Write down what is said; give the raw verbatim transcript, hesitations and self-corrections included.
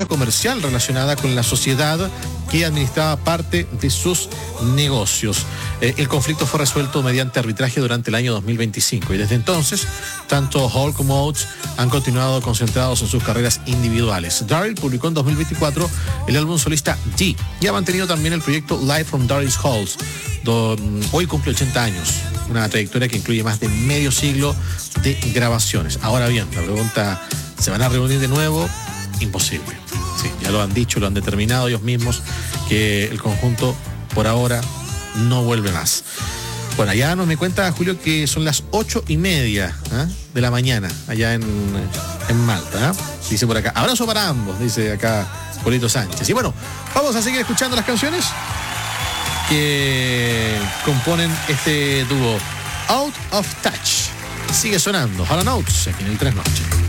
comercial relacionada con la sociedad que administraba parte de sus negocios. Eh, el conflicto fue resuelto mediante arbitraje durante el año dos mil veinticinco y desde entonces, tanto Hall como Oates han continuado concentrados en sus carreras individuales. Darryl publicó en dos mil veinticuatro el álbum solista G y ha mantenido también el proyecto Live from Darryl's Halls. Don, hoy cumple ochenta años, una trayectoria que incluye más de medio siglo de grabaciones. Ahora bien, la pregunta, ¿se van a reunir de nuevo? Imposible. Sí, ya lo han dicho, lo han determinado ellos mismos, que el conjunto por ahora no vuelve más. Bueno, allá nos me cuenta Julio que son las ocho y media ¿eh? de la mañana, allá en, en Malta. ¿eh? Dice por acá, abrazo para ambos, dice acá Polito Sánchez. Y bueno, vamos a seguir escuchando las canciones que componen este dúo Out of Touch. Sigue sonando Hall and Oates aquí en el Tres Noches.